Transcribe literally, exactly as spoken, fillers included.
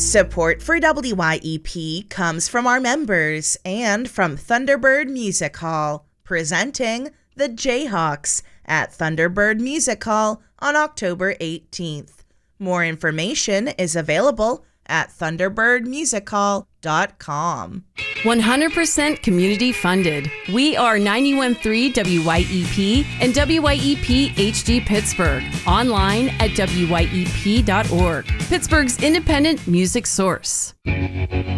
Support for W Y E P comes from our members and from Thunderbird Music Hall, presenting the Jayhawks at Thunderbird Music Hall on October eighteenth. More information is available at thunderbird music hall dot com. one hundred percent community funded. We are ninety-one point three W Y E P and W Y E P H D Pittsburgh. Online at W Y E P dot org. Pittsburgh's independent music source.